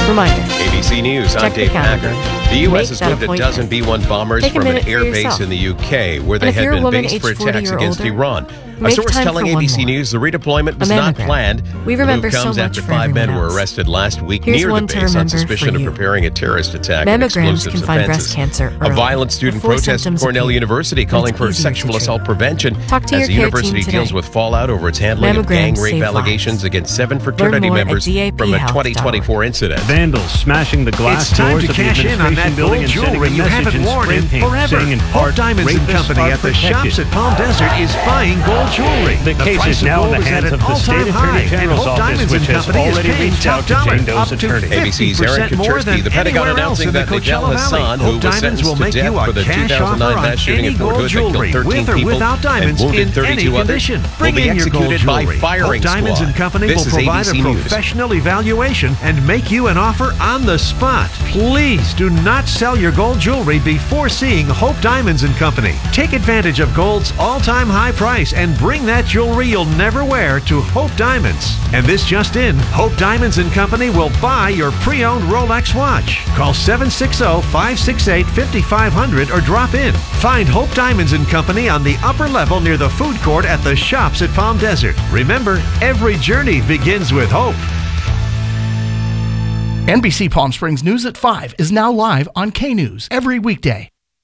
Reminder. ABC News, I'm Check the Dave calendar. Packer. The U.S. Make has that moved a appointment. dozen B-1 bombers Take a from an minute for air base yourself. in the U.K. where they And if had you're a been woman based aged for 40 attacks or against older, Iran. A make source time telling for one ABC more. News the redeployment was A not mammogram. planned. We The remember move so comes much after for 5 men everyone were else. arrested last week Here's near the one to base on remember suspicion for of you. preparing a terrorist attack and Mammograms explosives can find offenses. breast cancer A early, violent student before protest at symptoms Cornell appear. University calling It's for easier to sexual treat. assault prevention Talk to as your the care university team deals today. with fallout over its handling of Mammograms gang rape save allegations lives. against 7 fraternity more at members from a daphealth.org. 2024 incident. Vandals smashing the glass It's time doors to of the cash in on that administration building gold and sending jewelry a you message haven't in worn spray in paint forever. saying in Hope part, Diamonds and rapists Company are at the protected. shops at Palm Desert is buying gold jewelry. The case price is now in gold the is at hands an of the all-time State high, Attorney General's and Hope office, Diamonds which and has Company is already paying reached out top to dollar, Jane Doe's up to attorney. 50% ABC's Aaron more Kaczynski, than the Pentagon anywhere else announcing in the that Miguel Coachella Valley. Hassan, who Hope was Diamonds sentenced will to make death you a for the cash 2009 offer on mass shooting any at Fort gold Hood that jewelry, killed 13 with or people without diamonds, and wounded in 32 any others, condition. will Bring be in your gold executed by jewelry. firing Hope Diamonds squad. and Company This will is provide ABC a News. professional evaluation and make you an offer on the spot. Please do not sell your gold jewelry before seeing Hope Diamonds and Company. Take advantage of gold's all-time high price and bring that jewelry you'll never wear to Hope Diamonds. And this just in, Hope Diamonds and Company will buy your pre-owned Rolex watch. Call 760-568-5500 or drop in. Find Hope Diamonds and Company on the upper level near the food court at the shops at Palm Desert. Remember, every journey begins with hope. NBC Palm Springs News at 5 is now live on K-News every weekday.